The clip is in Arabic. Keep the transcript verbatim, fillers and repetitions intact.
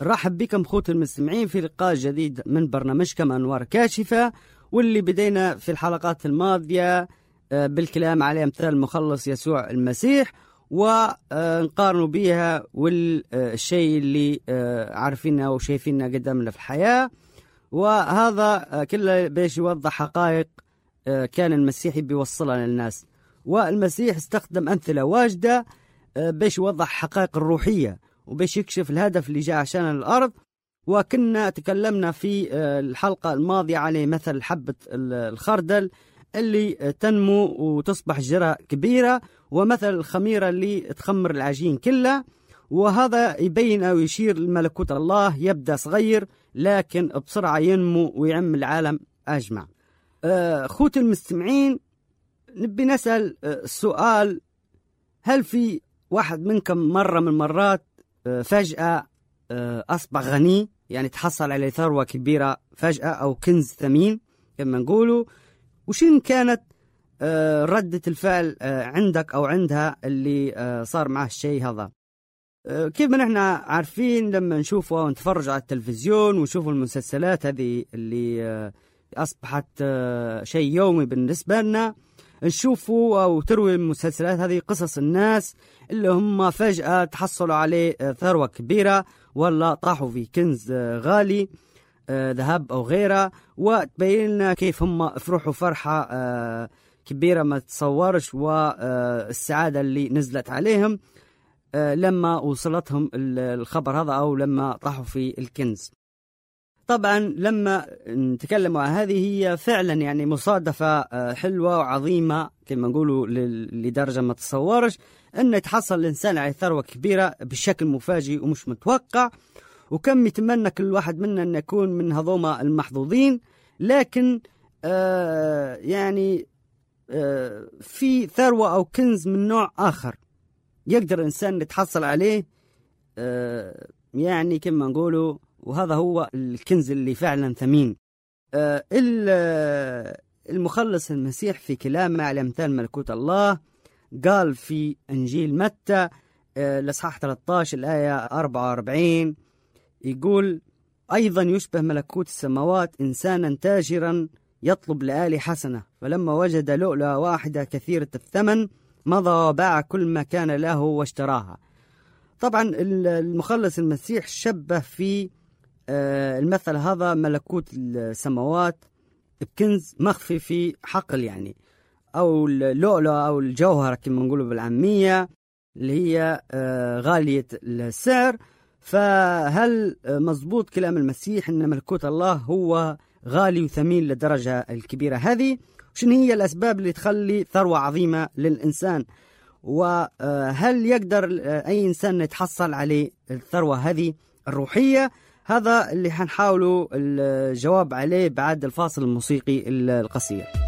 رحب بكم خوت المستمعين في لقاء جديد من برنامجكم أنوار كاشفة، واللي بدينا في الحلقات الماضية بالكلام على أمثال المخلص يسوع المسيح ونقارنوا بها والشيء اللي عارفينه وشايفينه قدامنا في الحياة. وهذا كله باش يوضح حقائق كان المسيح بيوصلها للناس، والمسيح استخدم أمثلة واجدة باش يوضح حقائق الروحية وباش يكشف الهدف اللي جاء عشان الأرض. وكنا تكلمنا في الحلقة الماضية على مثل حبة الخردل اللي تنمو وتصبح جرة كبيرة، ومثل الخميرة اللي تخمر العجين كله. وهذا يبين أو يشير لملكوت الله يبدأ صغير لكن بسرعة ينمو ويعم العالم أجمع. أخوتي المستمعين، نبي نسأل السؤال: هل في واحد منكم مرة من المرات فجأة أصبح غني، يعني تحصل على ثروة كبيرة فجأة أو كنز ثمين كما نقولوا؟ وشين كانت ردة الفعل عندك أو عندها اللي صار معه الشيء هذا؟ كيف ما نحن عارفين لما نشوفه ونتفرج على التلفزيون ونشوف المسلسلات هذه اللي أصبحت شيء يومي بالنسبة لنا، نشوفوا أو تروي المسلسلات هذه قصص الناس اللي هم فجأة تحصلوا عليه ثروة كبيرة ولا طاحوا في كنز غالي ذهب أو غيره، وتبين لنا كيف هم فرحوا فرحة كبيرة ما تصورش، والسعادة اللي نزلت عليهم لما وصلتهم الخبر هذا أو لما طاحوا في الكنز. طبعا لما نتكلم عن هذه هي فعلا يعني مصادفة حلوة وعظيمة كما نقولوا لدرجة ما تصورش أن يتحصل الإنسان على ثروة كبيرة بشكل مفاجئ ومش متوقع، وكم يتمنى كل واحد منا أن يكون من هذوما المحظوظين. لكن آه يعني آه في ثروة أو كنز من نوع آخر يقدر الإنسان يتحصل عليه آه يعني كما نقولوا، وهذا هو الكنز اللي فعلا ثمين. آه المخلص المسيح في كلامه على أمثال ملكوت الله قال في إنجيل متى آه الإصحاح ثلاثة عشر الآية أربعة وأربعين، يقول: أيضا يشبه ملكوت السماوات إنسانا تاجرا يطلب لآلي حسنة، فلما وجد لؤلؤة واحدة كثيرة الثمن مضى وباع كل ما كان له واشتراها. طبعا المخلص المسيح شبه في المثل هذا ملكوت السماوات بكنز مخفي في حقل، يعني أو اللؤلؤة أو الجوهرة كما نقوله بالعامية اللي هي غالية السعر. فهل مضبوط كلام المسيح أن ملكوت الله هو غالي وثمين للدرجة الكبيرة هذه؟ شنو هي الأسباب اللي تخلي ثروة عظيمة للإنسان؟ وهل يقدر أي إنسان يتحصل على الثروة هذه الروحية؟ هذا اللي حنحاولوا الجواب عليه بعد الفاصل الموسيقي القصير.